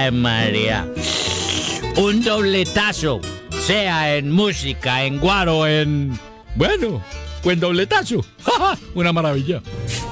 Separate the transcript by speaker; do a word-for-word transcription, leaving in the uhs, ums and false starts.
Speaker 1: Ay, María. Un dobletazo, sea en música, en guaro, en... Bueno, buen dobletazo. Una maravilla.